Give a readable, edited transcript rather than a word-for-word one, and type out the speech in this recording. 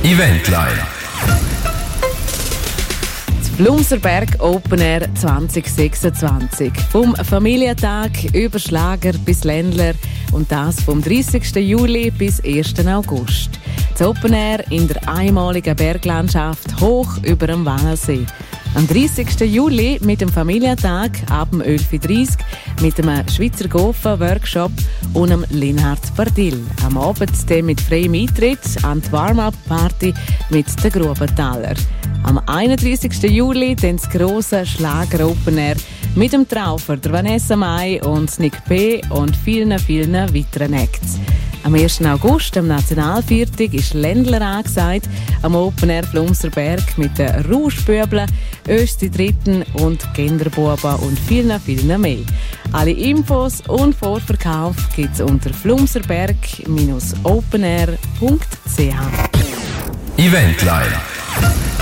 Eventline. Flumserberg Open Air 2026. Vom Familientag über Schlager bis Ländler und das vom 30. Juli bis 1. August. Das Open Air in der einmaligen Berglandschaft hoch über dem Wallersee. Am 30. Juli mit dem Familientag ab dem 11.30 Uhr mit dem Schweizer Gofen-Workshop und dem Linhard Bardil. Am Abend dann mit freiem Eintritt an die Warm-Up-Party mit den Grubenthaler. Am 31. Juli dann das grosse Schlager-Open Air mit dem Traufer, der Vanessa Mai und Nick P. und vielen weiteren Acts. Am 1. August, am Nationalviertag, ist Ländler angesagt, am Open Air Flumserberg mit den Rauschbübeln, Östi Dritten und Genderbuben und vielen mehr. Alle Infos und Vorverkauf gibt es unter flumserberg-openair.ch. Eventline.